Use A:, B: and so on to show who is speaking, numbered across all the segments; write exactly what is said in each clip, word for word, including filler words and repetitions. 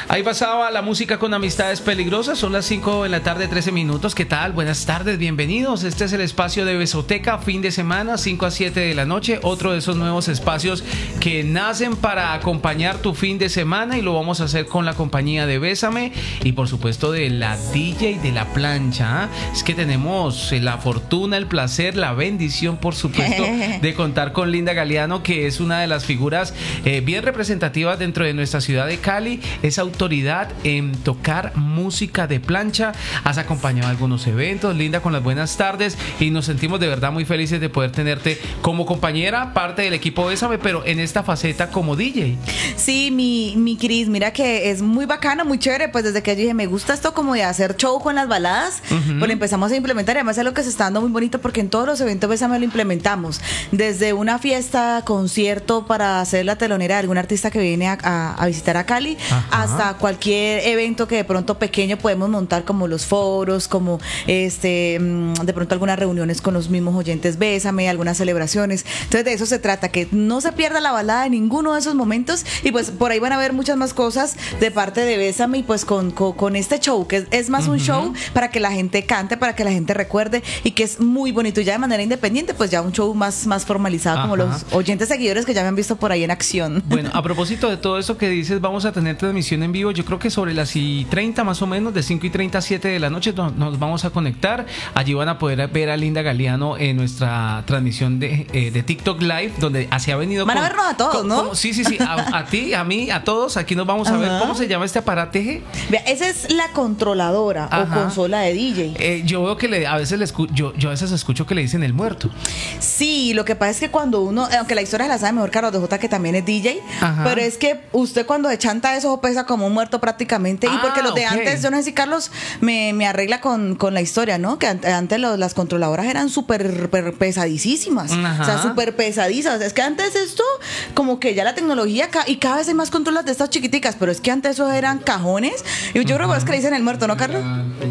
A: Ahí pasaba la música con Amistades Peligrosas. Son las cinco de la tarde, trece minutos. ¿Qué tal? Buenas tardes, bienvenidos. Este es el espacio de Besoteca, fin de semana, cinco a siete de la noche. Otro de esos nuevos espacios que nacen para acompañar tu fin de semana, y lo vamos a hacer con la compañía de Bésame y por supuesto de la D J de la plancha. ¿eh? Es que tenemos la fortuna, el placer, la bendición, por supuesto, de contar con Linda Galeano, que es una de las figuras eh, bien representativas dentro de nuestra ciudad de Cali. Es autoridad en tocar música de plancha. Has acompañado a algunos eventos, Linda, con las buenas tardes, y nos sentimos de verdad muy felices de poder tenerte como compañera, parte del equipo Bésame, pero en esta faceta como D J.
B: Sí, mi, mi Cris, mira que es muy bacano, muy chévere, pues desde que yo dije, me gusta esto como de hacer show con las baladas, uh-huh. Pues empezamos a implementar, y además es algo que se está dando muy bonito porque en todos los eventos Bésame lo implementamos, desde una fiesta, concierto para hacer la telonera de algún artista que viene a, a, a visitar a Cali, ajá, hasta cualquier evento que de pronto pequeño podemos montar, como los foros, como este de pronto algunas reuniones con los mismos oyentes Bésame, algunas celebraciones. Entonces de eso se trata, que no se pierda la balada en ninguno de esos momentos, y pues por ahí van a ver muchas más cosas de parte de Bésame, y pues con, con, con este show, que es, es más uh-huh. un show para que la gente cante, para que la gente recuerde, y que es muy bonito. Ya de manera independiente, pues ya un show más, más formalizado, ajá, como los oyentes seguidores que ya me han visto por ahí en acción.
A: Bueno, a propósito de todo eso que dices, vamos a tener transmisión en vivo, yo creo que sobre las y treinta más o menos, de cinco y treinta a siete de la noche nos, nos vamos a conectar. Allí van a poder ver a Linda Galeano en nuestra transmisión de, eh, de TikTok Live, donde así ha venido.
B: Van
A: con,
B: a vernos a todos,
A: con,
B: ¿no?
A: Con, sí, sí, sí, a, a ti, a mí, a todos. Aquí nos vamos a ajá. ver. ¿Cómo se llama este aparateje?
B: Vea, esa es la controladora, ajá, o consola de D J.
A: Eh, yo veo que le, a veces le escu- yo, yo a veces escucho que le dicen el muerto.
B: Sí, lo que pasa es que cuando uno, aunque la historia se la sabe mejor Carlos de J, que también es D J, ajá, pero es que usted cuando se chanta eso pesa como un muerto prácticamente. Ah, y porque los de okay. antes, yo no sé si Carlos me, me arregla con, con la historia, ¿no? Que antes los, las controladoras eran súper pesadísimas. Ajá. O sea, súper pesadísimas. Es que antes esto, como que ya la tecnología, y cada vez hay más controlas de estas chiquiticas, pero es que antes eso eran cajones. Y yo uh-huh. creo que es que le dicen el muerto, ¿no, Carlos?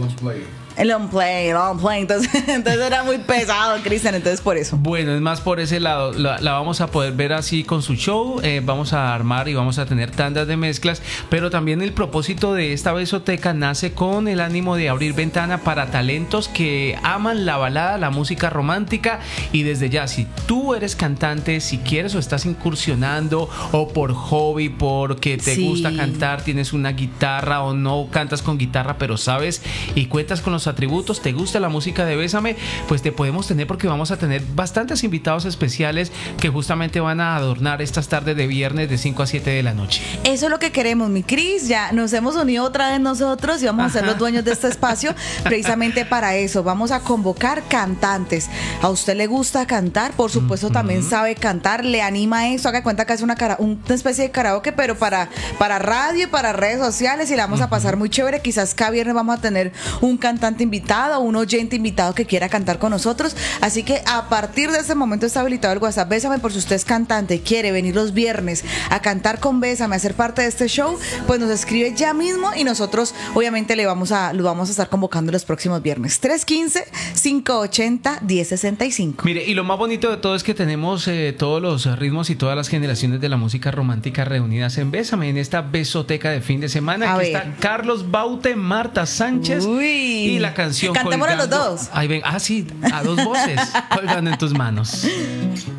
B: El on play, el on play. Entonces, entonces era muy pesado, Cristian. Entonces, por eso.
A: Bueno, es más por ese lado. La, la vamos a poder ver así con su show. Eh, vamos a armar y vamos a tener tandas de mezclas. Pero también el propósito de esta besoteca nace con el ánimo de abrir ventana para talentos que aman la balada, la música romántica. Y desde ya, si tú eres cantante, si quieres o estás incursionando, o por hobby, porque te sí. gusta cantar, tienes una guitarra o no cantas con guitarra, pero sabes y cuentas con los atributos, te gusta la música de Bésame, pues te podemos tener, porque vamos a tener bastantes invitados especiales que justamente van a adornar estas tardes de viernes de cinco a siete de la noche.
B: Eso es lo que queremos, mi Cris. Ya nos hemos unido otra vez nosotros y vamos Ajá. a ser los dueños de este espacio precisamente para eso. Vamos a convocar cantantes. ¿A usted le gusta cantar? Por supuesto, uh-huh. también sabe cantar, le anima eso. Haga cuenta que es una, cara, una especie de karaoke, pero para, para radio y para redes sociales, y la vamos uh-huh. a pasar muy chévere. Quizás cada viernes vamos a tener un cantante invitado, un oyente invitado que quiera cantar con nosotros. Así que a partir de este momento está habilitado el WhatsApp Bésame, por si usted es cantante y quiere venir los viernes a cantar con Bésame, a ser parte de este show, pues nos escribe ya mismo, y nosotros obviamente le vamos a, lo vamos a estar convocando los próximos viernes. tres uno cinco, cinco ocho cero, uno cero seis cinco.
A: Mire, y lo más bonito de todo es que tenemos eh, todos los ritmos y todas las generaciones de la música romántica reunidas en Bésame, en esta besoteca de fin de semana. Aquí está Carlos Baute, Marta Sánchez. Uy. Y la canción
B: Cantemos a los dos.
A: Ahí ven, ah, sí, a dos voces colgando en tus manos.